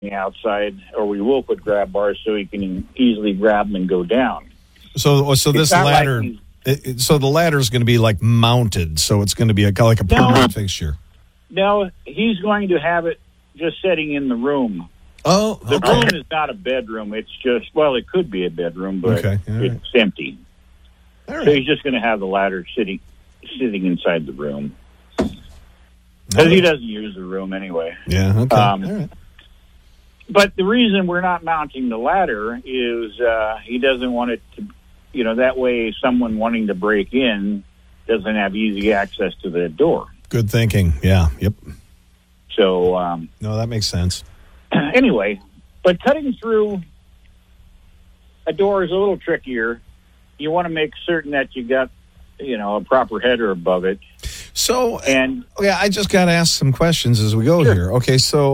the outside, or we will put grab bars so he can easily grab them and go down. So this ladder, so the ladder is going to be like mounted, so it's going to be like a permanent fixture. No, he's going to have it just sitting in the room. Oh, okay. The room is not a bedroom. It's just, well, it could be a bedroom, but it's empty. All right. So he's just going to have the ladder sitting inside the room. Because he doesn't use the room anyway. Yeah, okay. All right. But the reason we're not mounting the ladder is he doesn't want it to, that way someone wanting to break in doesn't have easy access to the door. Good thinking. Yeah, yep. So... no, that makes sense. Anyway, but cutting through a door is a little trickier. You want to make certain that you got, a proper header above it. So, I just got to ask some questions as we go here. Okay, so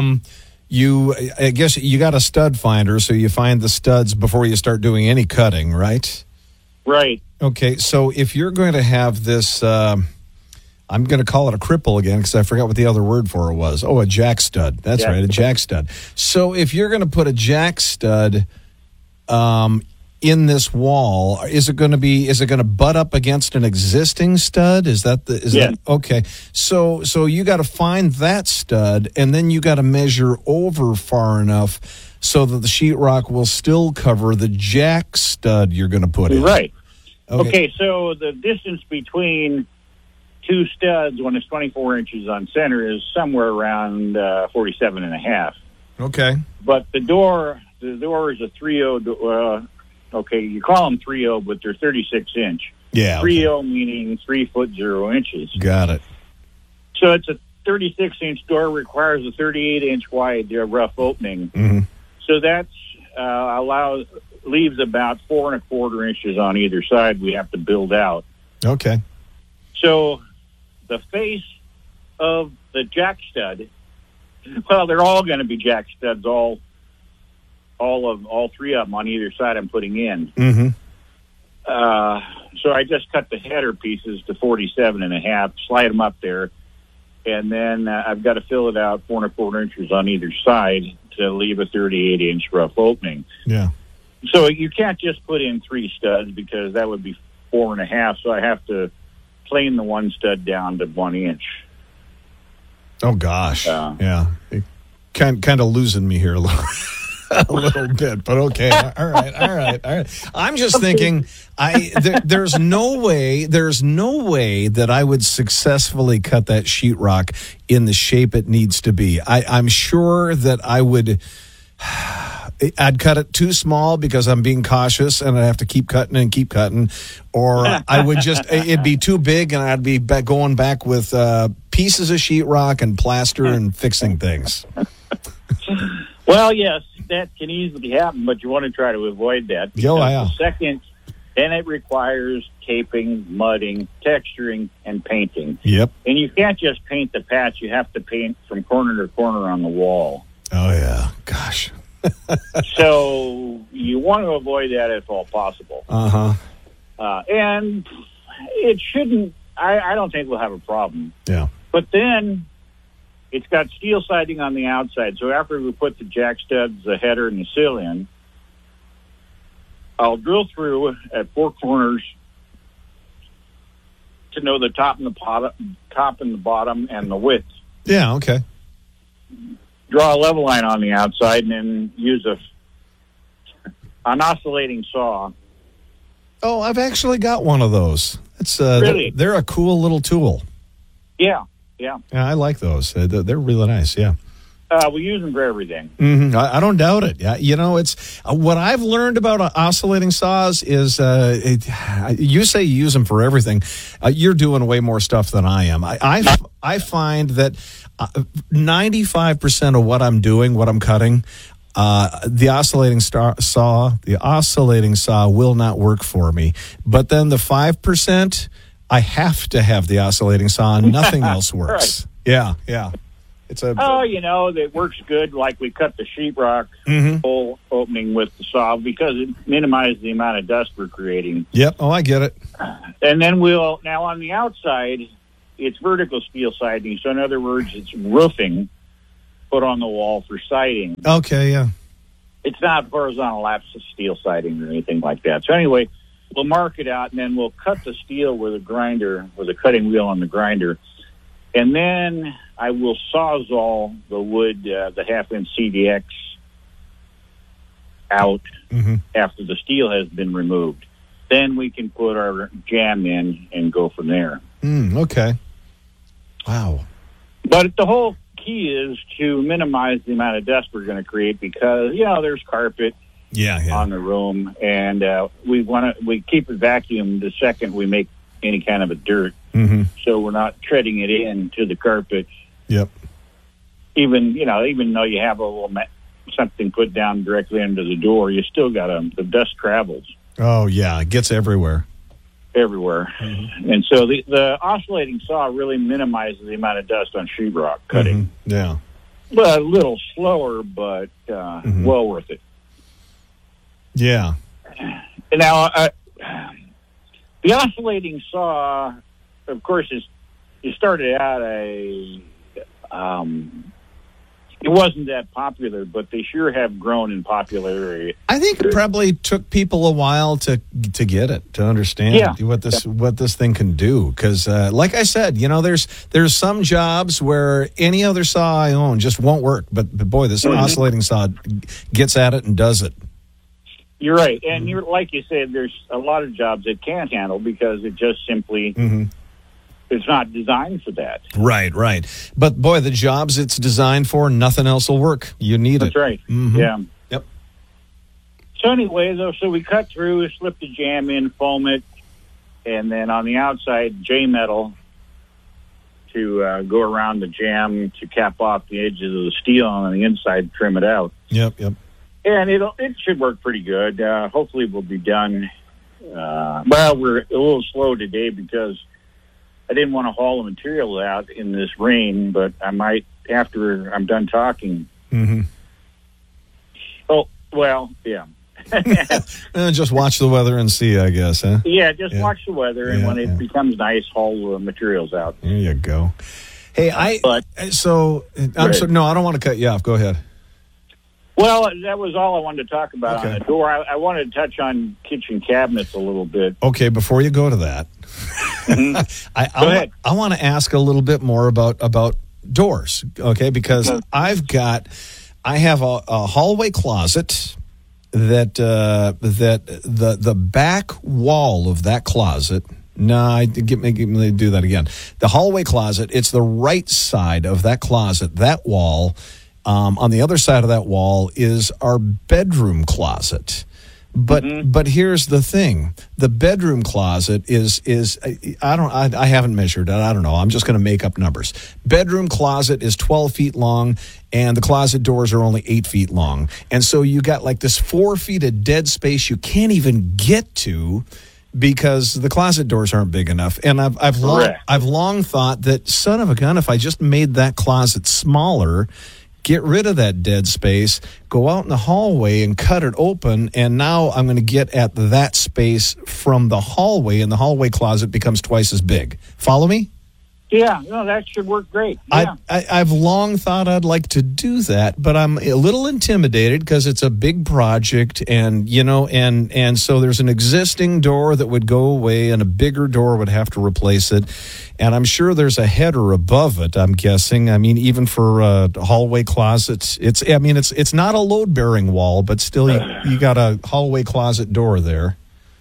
I guess you got a stud finder, so you find the studs before you start doing any cutting, right? Right. Okay, so if you're going to have this... I'm going to call it a cripple again because I forgot what the other word for it was. Oh, a jack stud. That's right, a jack stud. So if you're going to put a jack stud in this wall, is it going to butt up against an existing stud? Is that that okay? So you got to find that stud, and then you got to measure over far enough so that the sheetrock will still cover the jack stud you're going to put in. Right. Okay, so the distance between two studs when it's 24 inches on center is somewhere around 47 and a half. Okay. But the door is a 3.0 door. Okay, you call them 3.0, but they're 36 inch. Yeah. 3.0 meaning 3 foot 0 inches. Got it. So it's a 36 inch door, requires a 38 inch wide rough opening. Mm-hmm. So that's leaves about 4.25 inches on either side we have to build out. Okay. So the face of the jack stud, well, they're all going to be jack studs, all three of them on either side I'm putting in. Mm-hmm. So I just cut the header pieces to 47 and a half, slide them up there, and then I've got to fill it out 4.25 inches on either side to leave a 38 inch rough opening. Yeah. So you can't just put in 3 studs because that would be 4.5. So I have to plane the one stud down to 1 inch. Oh gosh, yeah, kind of losing me here a little, a little bit, but okay, all right. I'm just thinking, there's no way that I would successfully cut that sheetrock in the shape it needs to be. I'm sure that I'd cut it too small because I'm being cautious and I'd have to keep cutting, or I would it'd be too big and I'd be going back with pieces of sheetrock and plaster and fixing things. Well, yes, that can easily happen, but you want to try to avoid that. The second, then it requires taping, mudding, texturing, and painting. Yep. And you can't just paint the patch. You have to paint from corner to corner on the wall. Oh, yeah. Gosh. So you want to avoid that if all possible. Uh-huh. And it shouldn't, I don't think we'll have a problem. Yeah. But then it's got steel siding on the outside. So after we put the jack studs, the header, and the sill in, I'll drill through at 4 corners to know the top and the bottom and the width. Yeah, okay. Draw a level line on the outside and then use an oscillating saw. Oh, I've actually got one of those. It's really? They're a cool little tool. Yeah. Yeah, I like those. They're really nice, yeah. We use them for everything. Mm-hmm. I don't doubt it. Yeah, it's what I've learned about oscillating saws is you say you use them for everything. You're doing way more stuff than I am. I find that 95% of what I'm doing, what I'm cutting, the oscillating saw will not work for me. But then the 5%, I have to have the oscillating saw and nothing else works. Right. Yeah. It's that works good. Like we cut the sheetrock hole opening with the saw because it minimizes the amount of dust we're creating. Yep. Oh, I get it. And then now on the outside, it's vertical steel siding. So in other words, it's roofing. put on the wall for siding. Okay, yeah. It's not horizontal laps of steel siding or anything like that. So anyway, we'll mark it out, and then we'll cut the steel with a cutting wheel on the grinder. And then I will Sawzall the wood, the half-inch CDX, out after the steel has been removed. Then we can put our jam in and go from there. Okay. Wow. But the whole key is to minimize the amount of dust we're going to create because, there's carpet on the room, and we keep it vacuumed the second we make any kind of a dirt, so we're not treading it into the carpet. Yep. Even though you have a little something put down directly under the door, you still got the dust travels. Oh yeah, it gets everywhere. And so the oscillating saw really minimizes the amount of dust on sheetrock cutting. Yeah. Well, a little slower, but well worth it. Yeah. Now, the oscillating saw, of course, it started out it wasn't that popular, but they sure have grown in popularity. I think it probably took people a while to get it, to understand what this thing can do. Because, like I said, there's some jobs where any other saw I own just won't work. But boy, this oscillating saw gets at it and does it. You're right, and like you said, there's a lot of jobs it can't handle because it just simply. It's not designed for that. Right. But, boy, the jobs it's designed for, nothing else will work. You need That's it. right. Yeah. Yep. So anyway, so we cut through, slip the jam in, foam it, and then on the outside, J-metal to go around the jam to cap off the edges of the steel, and on the inside, trim it out. Yep. And it should work pretty good. Hopefully we'll be done. We're a little slow today because I didn't want to haul the material out in this rain, but I might after I'm done talking. Oh, well, yeah. Just watch the weather and see, I guess, huh? Yeah, watch the weather, and when it becomes nice, haul the materials out. There you go. Hey, I don't want to cut you off. Go ahead. Well, that was all I wanted to talk about on the door. I wanted to touch on kitchen cabinets a little bit. Okay, before you go to that, go ahead. I want to ask a little bit more about doors, okay? Because I have a hallway closet that the back wall of that closet. Let me do that again. The hallway closet. It's the right side of that closet. That wall. On the other side of that wall is our bedroom closet. But here's the thing. The bedroom closet is I haven't measured it. I don't know. I'm just going to make up numbers. Bedroom closet is 12 feet long, and the closet doors are only 8 feet long. And so you got like this 4 feet of dead space you can't even get to because the closet doors aren't big enough. And I've long thought that, son of a gun, if I just made that closet smaller, get rid of that dead space, go out in the hallway and cut it open, and now I'm going to get at that space from the hallway, and the hallway closet becomes twice as big. Follow me? Yeah, no, that should work great. Yeah. I've long thought I'd like to do that, but I'm a little intimidated because it's a big project, and and so there's an existing door that would go away, and a bigger door would have to replace it, and I'm sure there's a header above it. I'm guessing. I mean, even for hallway closets, it's not a load bearing wall, but still, you got a hallway closet door there.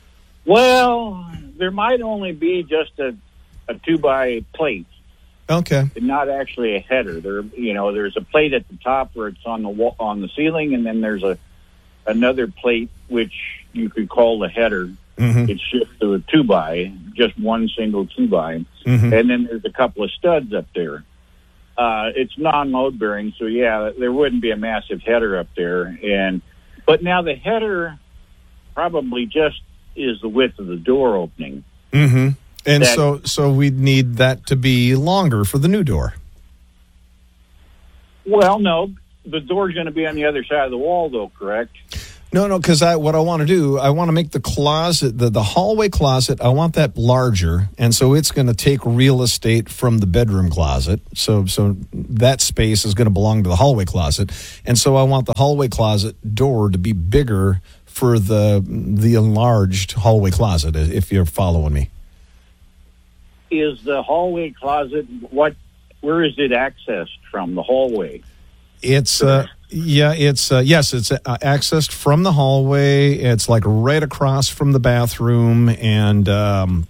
Well, there might only be just a 2x plate. Okay. And not actually a header. There's a plate at the top where it's on the wall, on the ceiling, and then there's another plate which you could call the header. It's just a 2x, just one single 2x, and then there's a couple of studs up there. It's non-load bearing, so there wouldn't be a massive header up there. But now the header probably just is the width of the door opening. And so we'd need that to be longer for the new door. Well, no. The door's going to be on the other side of the wall, though, correct? No, because what I want to do, I want to make the closet, the hallway closet, I want that larger, and so it's going to take real estate from the bedroom closet. So that space is going to belong to the hallway closet, and so I want the hallway closet door to be bigger for the enlarged hallway closet, if you're following me. Is the hallway closet, where is it accessed from, the hallway? It's accessed from the hallway. It's like right across from the bathroom, and and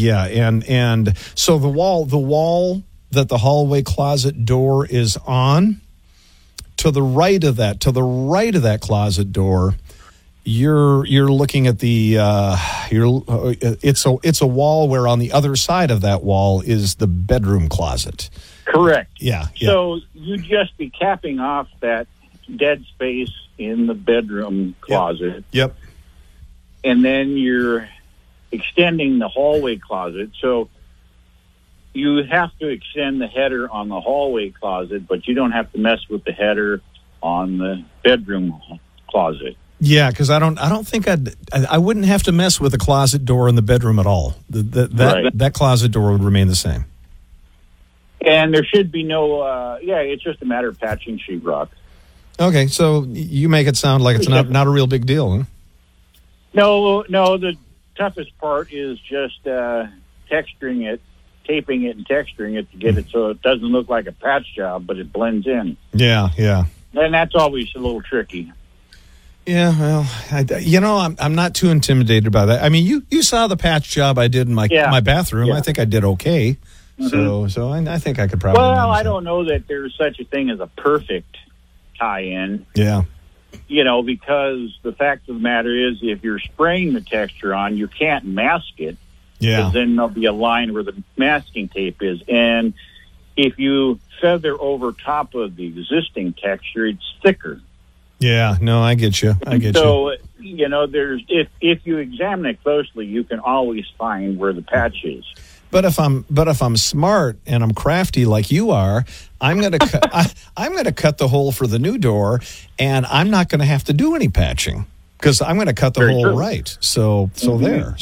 so the wall that the hallway closet door is on, to the right of that closet door, you're looking at the it's a wall where on the other side of that wall is the bedroom closet. Correct. Yeah. So you'd just be capping off that dead space in the bedroom closet. Yep. And then you're extending the hallway closet. So you have to extend the header on the hallway closet, but you don't have to mess with the header on the bedroom closet. Yeah, because I don't think I wouldn't have to mess with the closet door in the bedroom at all. That closet door would remain the same. And there should be no, it's just a matter of patching sheetrock. Okay, so you make it sound like it's not a real big deal, huh? No, the toughest part is just texturing it, taping it and texturing it to get it so it doesn't look like a patch job, but it blends in. Yeah. And that's always a little tricky. Yeah, well, I'm not too intimidated by that. I mean, you saw the patch job I did in my bathroom. Yeah. I think I did okay. Mm-hmm. So I think I could probably. Well, I don't know that there's such a thing as a perfect tie-in. Yeah. Because the fact of the matter is, if you're spraying the texture on, you can't mask it. Yeah. Because then there'll be a line where the masking tape is. And if you feather over top of the existing texture, it's thicker. Yeah, no, I get you. So, there's if you examine it closely, you can always find where the patch is. But if I'm smart and I'm crafty like you are, I'm going to I'm going to cut the hole for the new door, and I'm not going to have to do any patching because I'm going to cut the hole right. So there.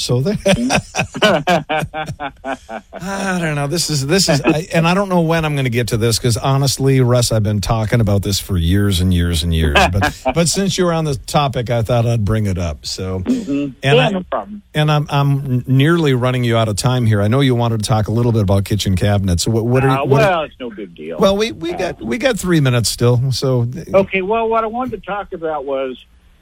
I don't know. This is and I don't know when I'm going to get to this because honestly, Russ, I've been talking about this for years and years and years. But since you were on the topic, I thought I'd bring it up. So, no problem. And I'm nearly running you out of time here. I know you wanted to talk a little bit about kitchen cabinets. Well, it's no big deal. Well, we got 3 minutes still. So okay. Well, what I wanted to talk about was.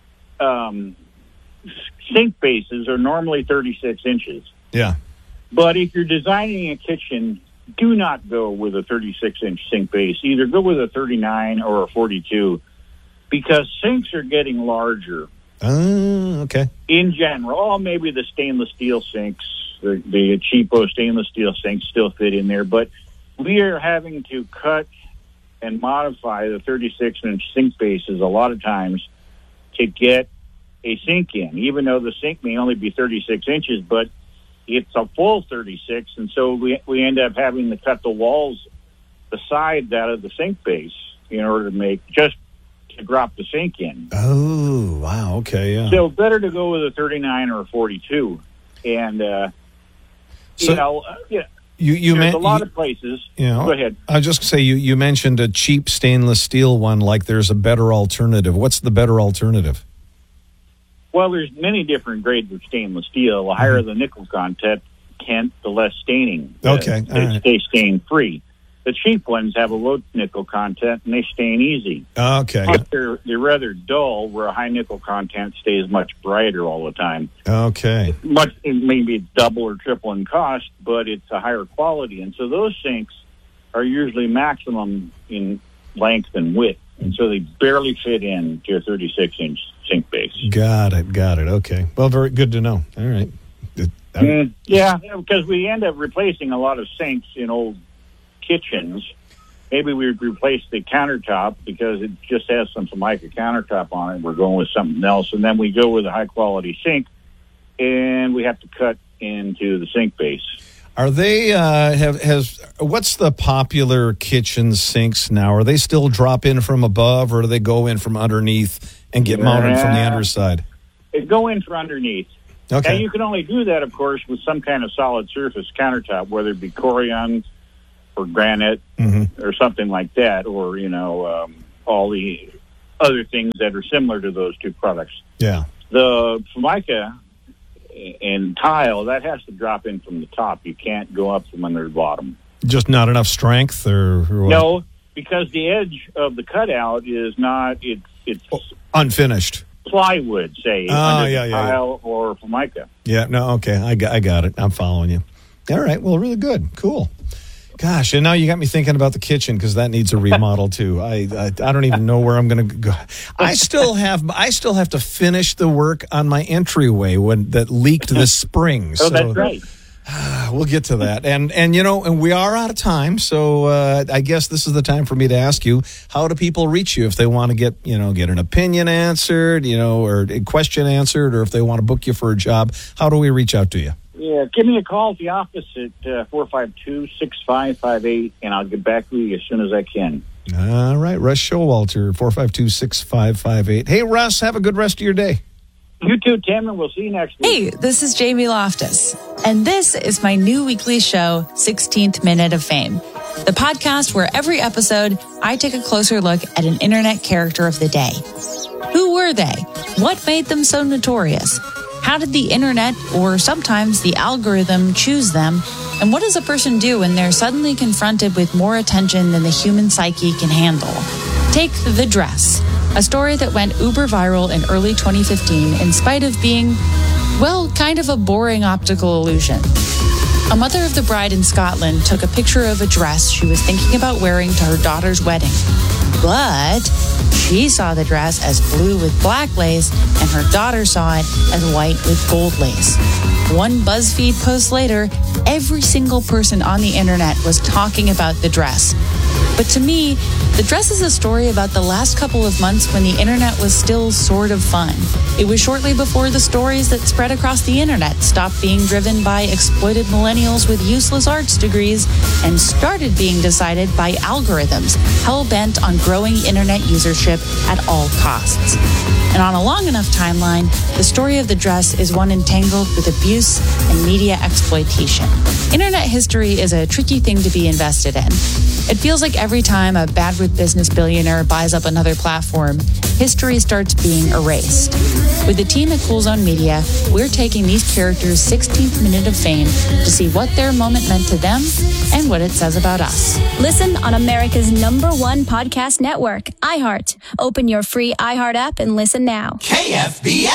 Sink bases are normally 36 inches. Yeah. But if you're designing a kitchen, do not go with a 36-inch sink base. Either go with a 39 or a 42 because sinks are getting larger. Okay. In general, maybe the stainless steel sinks, the cheapo stainless steel sinks still fit in there, but we are having to cut and modify the 36-inch sink bases a lot of times to get a sink in, even though the sink may only be 36 inches, but it's a full 36, and so we end up having to cut the walls, the sides out of the sink base in order to drop the sink in. Oh, wow, okay, yeah. So better to go with a 39 or a 42, and there's a lot of places. Go ahead. I was just say you mentioned a cheap stainless steel one. Like there's a better alternative. What's the better alternative? Well, there's many different grades of stainless steel. The higher the nickel content, the less staining. Okay, they stay stain free. The cheap ones have a low nickel content and they stain easy. Okay. But they're rather dull, where a high nickel content stays much brighter all the time. Okay. Maybe double or triple in cost, but it's a higher quality. And so those sinks are usually maximum in length and width. And so they barely fit into a 36-inch sink base. Got it. Okay. Well, very good to know. All right. Yeah, because we end up replacing a lot of sinks in old kitchens. Maybe we would replace the countertop because it just has some Formica countertop on it. We're going with something else, and then we go with a high quality sink, and we have to cut into the sink base. Are they what's the popular kitchen sinks now? Are they still drop in from above, or do they go in from underneath and get mounted from the underside? They go in from underneath. Okay. Now, you can only do that, of course, with some kind of solid surface countertop, whether it be Corian or granite or something like that, or, all the other things that are similar to those two products. Yeah. The Formica and tile, that has to drop in from the top. You can't go up from under the bottom. Just not enough strength, or what? No, because the edge of the cutout is not, it's unfinished. Plywood, say, under tile or Formica. Yeah, no, okay, I got it. I'm following you. All right, well, really good. Cool. Gosh, and now you got me thinking about the kitchen, because that needs a remodel too. I don't even know where I'm going to go. I still have to finish the work on my entryway that leaked this spring. Oh, that's right. We'll get to that, and we are out of time. So I guess this is the time for me to ask you: how do people reach you if they want to get an opinion answered, or a question answered, or if they want to book you for a job? How do we reach out to you? Yeah, give me a call at the office at 452-6558, and I'll get back to you as soon as I can. All right, Russ Showalter, 452-6558. Hey, Russ, have a good rest of your day. You too, Tim, and we'll see you next week. Hey, this is Jamie Loftus, and this is my new weekly show, 16th Minute of Fame, the podcast where every episode I take a closer look at an internet character of the day. Who were they? What made them so notorious? How did the internet, or sometimes the algorithm, choose them? And what does a person do when they're suddenly confronted with more attention than the human psyche can handle? Take The Dress, a story that went uber viral in early 2015 in spite of being, kind of a boring optical illusion. A mother of the bride in Scotland took a picture of a dress she was thinking about wearing to her daughter's wedding. But she saw the dress as blue with black lace, and her daughter saw it as white with gold lace. One BuzzFeed post later, every single person on the internet was talking about the dress. But to me, the dress is a story about the last couple of months when the internet was still sort of fun. It was shortly before the stories that spread across the internet stopped being driven by exploited millennials with useless arts degrees and started being decided by algorithms hell-bent on growing internet usership at all costs. And on a long enough timeline, the story of the dress is one entangled with abuse and media exploitation. Internet history is a tricky thing to be invested in. It feels like every time a bad with business billionaire buys up another platform, history starts being erased. With the team at Cool Zone Media, we're taking these characters' 16th minute of fame to see what their moment meant to them and what it says about us. Listen on America's #1 podcast network, iHeart. Open your free iHeart app and listen now. KFBS.